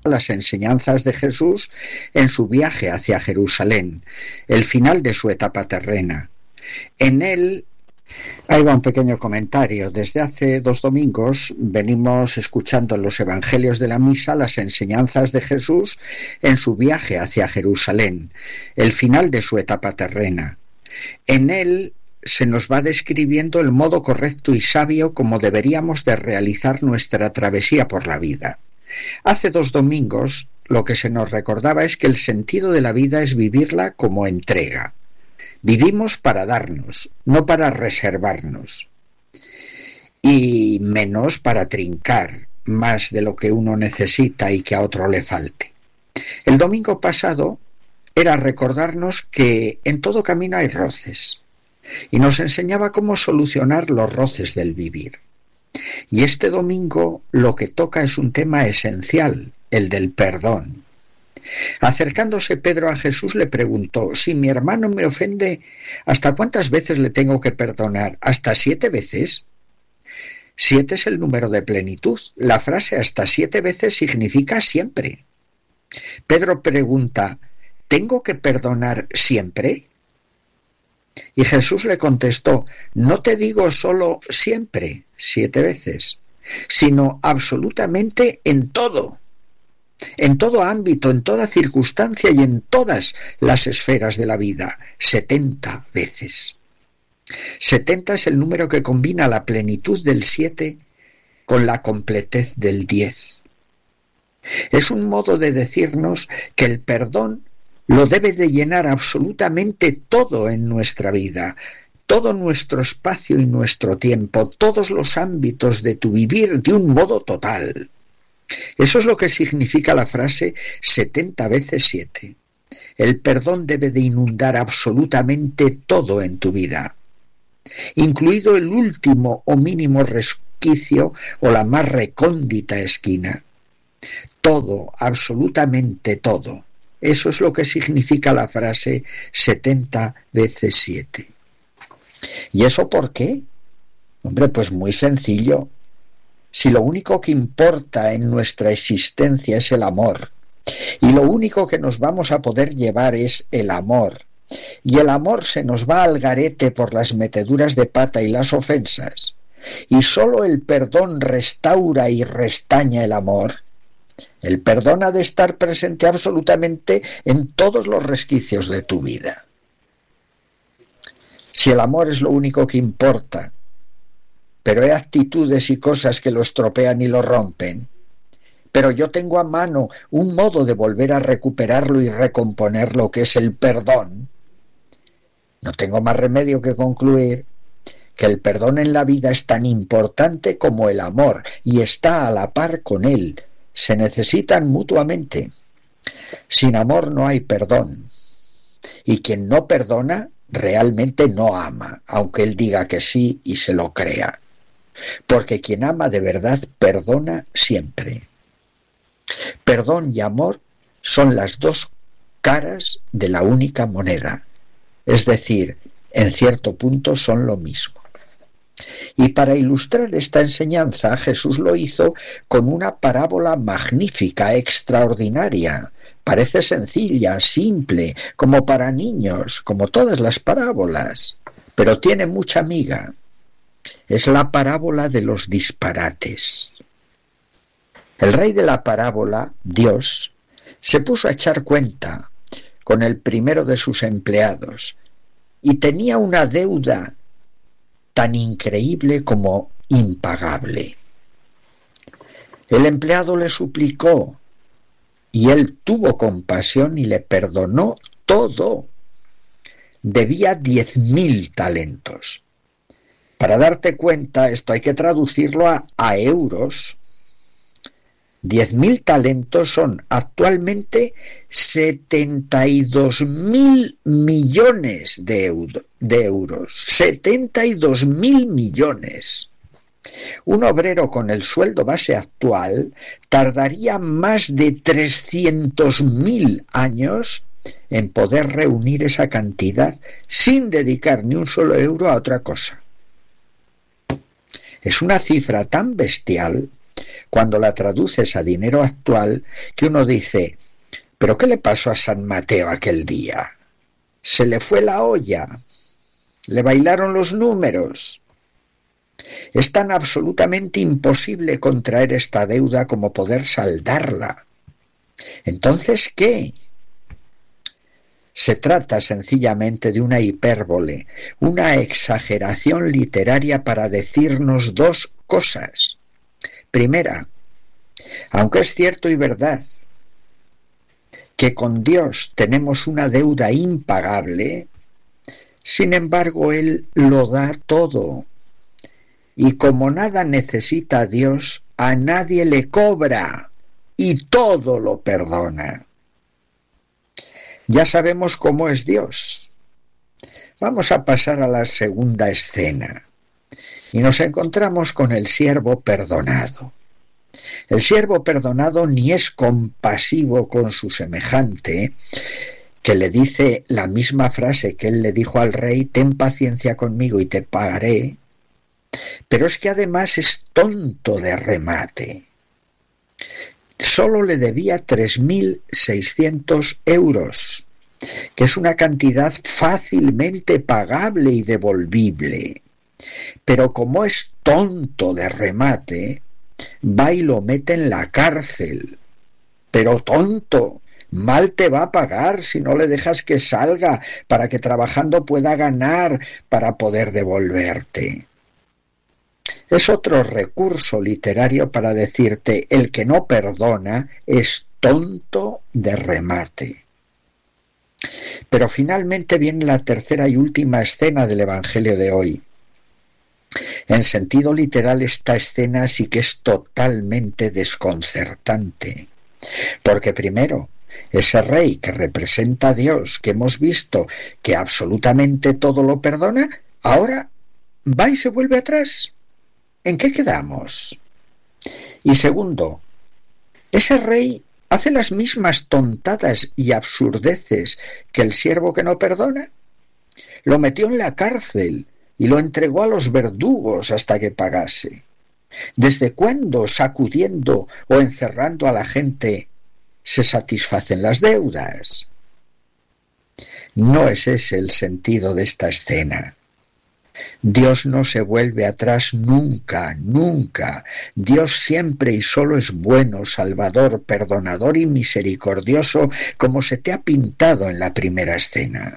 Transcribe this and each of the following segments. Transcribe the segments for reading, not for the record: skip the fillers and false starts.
las enseñanzas de Jesús en su viaje hacia Jerusalén, el final de su etapa terrena. En él, ahí va un pequeño comentario. Desde hace 2 domingos venimos escuchando en los evangelios de la misa las enseñanzas de Jesús en su viaje hacia Jerusalén, el final de su etapa terrena. En él se nos va describiendo el modo correcto y sabio como deberíamos de realizar nuestra travesía por la vida. Hace 2 domingos lo que se nos recordaba es que el sentido de la vida es vivirla como entrega. Vivimos para darnos, no para reservarnos, y menos para trincar más de lo que uno necesita y que a otro le falte. El domingo pasado era recordarnos que en todo camino hay roces, y nos enseñaba cómo solucionar los roces del vivir. Y este domingo lo que toca es un tema esencial, el del perdón. Acercándose Pedro a Jesús le preguntó: si mi hermano me ofende, ¿hasta cuántas veces le tengo que perdonar? ¿Hasta 7 veces? 7 es el número de plenitud. La frase hasta 7 veces significa siempre. Pedro pregunta: ¿tengo que perdonar siempre? Y Jesús le contestó: no te digo solo siempre, 7 veces, sino absolutamente en todo ámbito, en toda circunstancia y en todas las esferas de la vida, 70 veces. 70 es el número que combina la plenitud del 7 con la completez del 10. Es un modo de decirnos que el perdón lo debe de llenar absolutamente todo en nuestra vida, todo nuestro espacio y nuestro tiempo, todos los ámbitos de tu vivir de un modo total. Eso es lo que significa la frase 70 veces 7. El perdón debe de inundar absolutamente todo en tu vida, incluido el último o mínimo resquicio o la más recóndita esquina. Todo, absolutamente todo. Eso es lo que significa la frase 70 veces 7. ¿Y eso por qué? Hombre, pues muy sencillo. Si lo único que importa en nuestra existencia es el amor, y lo único que nos vamos a poder llevar es el amor, y el amor se nos va al garete por las meteduras de pata y las ofensas, y solo el perdón restaura y restaña el amor, el perdón ha de estar presente absolutamente en todos los resquicios de tu vida. Si el amor es lo único que importa, pero hay actitudes y cosas que lo estropean y lo rompen, pero yo tengo a mano un modo de volver a recuperarlo y recomponer lo que es el perdón, no tengo más remedio que concluir que el perdón en la vida es tan importante como el amor y está a la par con él. Se necesitan mutuamente. Sin amor no hay perdón. Y quien no perdona realmente no ama, aunque él diga que sí y se lo crea. Porque quien ama de verdad perdona siempre. Perdón y amor son las 2 caras de la única moneda. Es decir, en cierto punto son lo mismo. Y para ilustrar esta enseñanza, Jesús lo hizo con una parábola magnífica, extraordinaria. Parece sencilla, simple, como para niños, como todas las parábolas, pero tiene mucha miga. Es la parábola de los disparates. El rey de la parábola, Dios, se puso a echar cuenta con el primero de sus empleados y tenía una deuda tan increíble como impagable. El empleado le suplicó y él tuvo compasión y le perdonó todo. Debía 10.000 talentos. Para darte cuenta, esto hay que traducirlo a euros. 10.000 talentos son actualmente 72.000 millones de euros. 72.000 millones. Un obrero con el sueldo base actual tardaría más de 300.000 años en poder reunir esa cantidad sin dedicar ni un solo euro a otra cosa. Es una cifra tan bestial cuando la traduces a dinero actual, que uno dice, ¿pero qué le pasó a San Mateo aquel día? Se le fue la olla, le bailaron los números. Es tan absolutamente imposible contraer esta deuda como poder saldarla. Entonces, ¿qué? Se trata sencillamente de una hipérbole, una exageración literaria para decirnos dos cosas. Primera, aunque es cierto y verdad que con Dios tenemos una deuda impagable, sin embargo Él lo da todo. Y como nada necesita a Dios, a nadie le cobra y todo lo perdona. Ya sabemos cómo es Dios. Vamos a pasar a la segunda escena y nos encontramos con el siervo perdonado. El siervo perdonado ni es compasivo con su semejante, que le dice la misma frase que él le dijo al rey, ten paciencia conmigo y te pagaré, pero es que además es tonto de remate. Solo le debía 3.600 euros, que es una cantidad fácilmente pagable y devolvible. Pero como es tonto de remate, va y lo mete en la cárcel. Pero tonto, mal te va a pagar si no le dejas que salga para que trabajando pueda ganar para poder devolverte. Es otro recurso literario para decirte, el que no perdona es tonto de remate. Pero finalmente viene la tercera y última escena del Evangelio de hoy. En sentido literal, esta escena sí que es totalmente desconcertante. Porque primero, ese rey que representa a Dios, que hemos visto que absolutamente todo lo perdona, ahora va y se vuelve atrás. ¿En qué quedamos? Y segundo, ese rey hace las mismas tontadas y absurdeces que el siervo que no perdona. Lo metió en la cárcel y lo entregó a los verdugos hasta que pagase. ¿Desde cuándo, sacudiendo o encerrando a la gente, se satisfacen las deudas? No es ese el sentido de esta escena. Dios no se vuelve atrás nunca, nunca. Dios siempre y solo es bueno, salvador, perdonador y misericordioso, como se te ha pintado en la primera escena.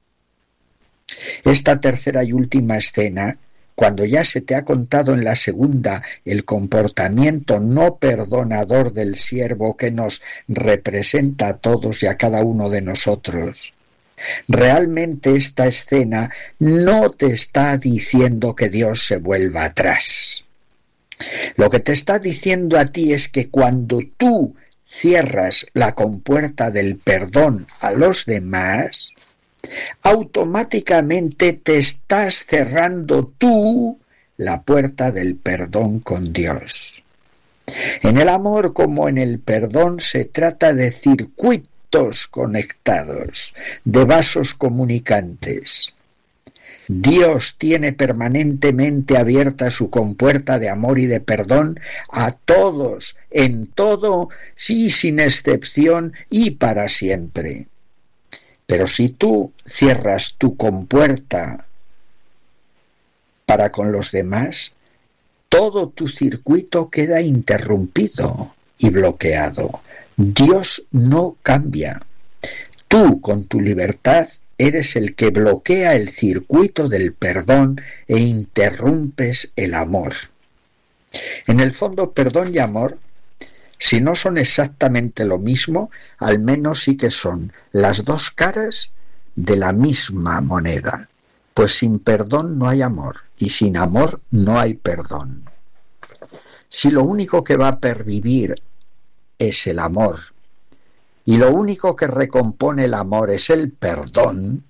Esta tercera y última escena, cuando ya se te ha contado en la segunda el comportamiento no perdonador del siervo que nos representa a todos y a cada uno de nosotros, realmente esta escena no te está diciendo que Dios se vuelva atrás. Lo que te está diciendo a ti es que cuando tú cierras la compuerta del perdón a los demás, automáticamente te estás cerrando tú la puerta del perdón con Dios. En el amor como en el perdón se trata de circuitos conectados, de vasos comunicantes. Dios tiene permanentemente abierta su compuerta de amor y de perdón a todos, en todo, sí, sin excepción y para siempre. Pero si tú cierras tu compuerta para con los demás, todo tu circuito queda interrumpido y bloqueado. Dios no cambia. Tú, con tu libertad, eres el que bloquea el circuito del perdón e interrumpes el amor. En el fondo, perdón y amor, si no son exactamente lo mismo, al menos sí que son las dos caras de la misma moneda. Pues sin perdón no hay amor, y sin amor no hay perdón. Si lo único que va a pervivir es el amor, y lo único que recompone el amor es el perdón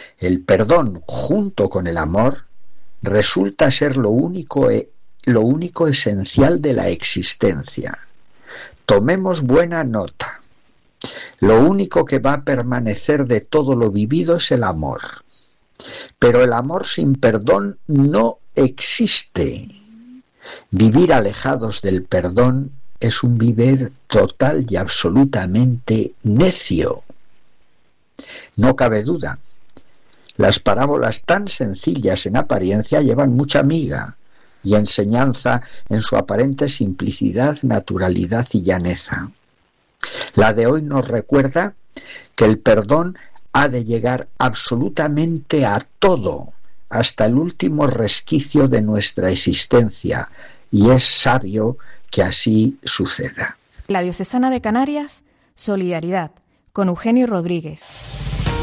junto con el amor resulta ser lo único esencial de la existencia. Tomemos buena nota. Lo único que va a permanecer de todo lo vivido es el amor. Pero el amor sin perdón no existe. Vivir alejados del perdón es un vivir total y absolutamente necio. No cabe duda. Las parábolas tan sencillas en apariencia llevan mucha miga y enseñanza en su aparente simplicidad, naturalidad y llaneza. La de hoy nos recuerda que el perdón ha de llegar absolutamente a todo, hasta el último resquicio de nuestra existencia, y es sabio que así suceda. La Diocesana de Canarias, solidaridad, con Eugenio Rodríguez.